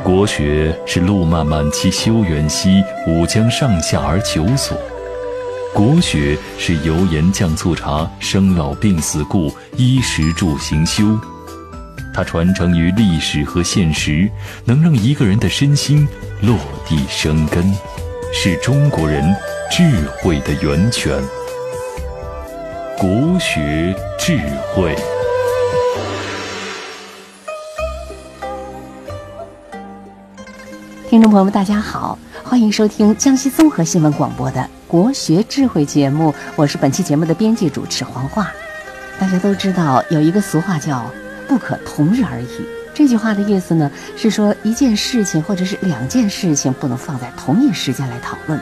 国学是路漫漫其修远兮，吾将上下而求索。国学是油盐酱醋茶、生老病死故、衣食住行修。它传承于历史和现实，能让一个人的身心落地生根，是中国人智慧的源泉。国学智慧。 听众朋友们大家好，欢迎收听江西综合新闻广播的国学智慧节目，我是本期节目的编辑主持黄华。大家都知道有一个俗话叫不可同日而语，这句话的意思呢是说一件事情或者是两件事情不能放在同一时间来讨论，